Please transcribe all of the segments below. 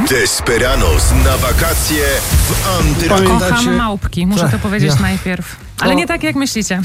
Desperados na wakacje w Antyradio. Kocham małpki, muszę to powiedzieć najpierw. Ale nie tak jak myślicie.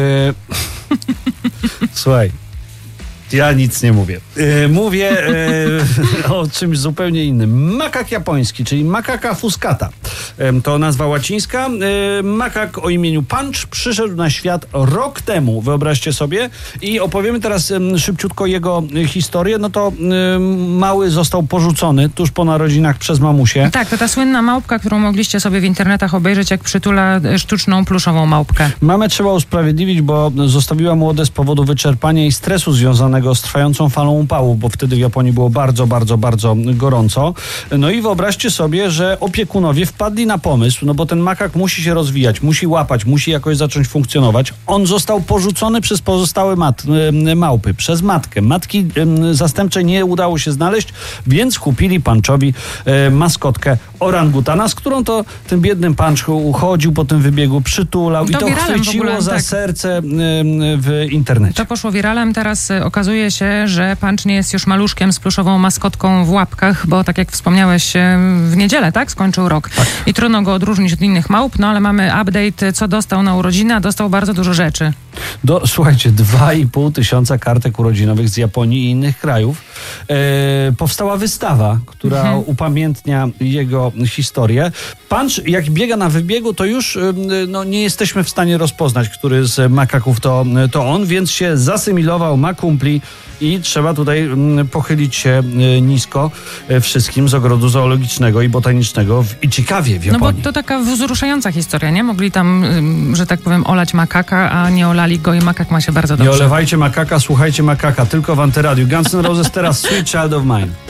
Słuchaj, ja nic nie mówię. Mówię o czymś zupełnie innym. Makak japoński, czyli Macaca fuscata. To nazwa łacińska. Makak o imieniu Punch przyszedł na świat rok temu, wyobraźcie sobie. I opowiemy teraz szybciutko jego historię. No to mały został porzucony tuż po narodzinach przez mamusię. Tak, to ta słynna małpka, którą mogliście sobie w internetach obejrzeć, jak przytula sztuczną pluszową małpkę. Mamę trzeba usprawiedliwić, bo zostawiła młode z powodu wyczerpania i stresu związanego z trwającą falą upałów, bo wtedy w Japonii było bardzo, bardzo, bardzo gorąco. No i wyobraźcie sobie, że opiekunowie wpadli na pomysł, no bo ten makak musi się rozwijać, musi łapać, musi jakoś zacząć funkcjonować. On został porzucony przez pozostałe małpy, przez matkę. Matki zastępczej nie udało się znaleźć, więc kupili Punchowi maskotkę orangutana, z którą to ten biedny Punch uchodził po tym wybiegu, przytulał i to chwyciło za serce w internecie. To poszło wiralem. Teraz okazuje się, że Punch nie jest już maluszkiem z pluszową maskotką w łapkach, bo tak jak wspomniałeś, w niedzielę, tak? Skończył rok. Tak. I trudno go odróżnić od innych małp, no ale mamy update, co dostał na urodziny, a dostał bardzo dużo rzeczy. Słuchajcie, 2,5 kartek urodzinowych z Japonii i innych krajów. Powstała wystawa, która upamiętnia jego historię. Punch, jak biega na wybiegu, to już nie jesteśmy w stanie rozpoznać, który z makaków to on, więc się zasymilował, ma kumpli i trzeba tutaj pochylić się nisko wszystkim z ogrodu zoologicznego i botanicznego w Ichikawie w Japonii. No bo to taka wzruszająca historia, nie? Mogli tam, że tak powiem, olać makaka, a nie olali go i makak ma się bardzo dobrze. Nie olewajcie makaka, słuchajcie makaka, tylko w Antyradiu. Guns N' Roses teraz Sweet Child of Mine.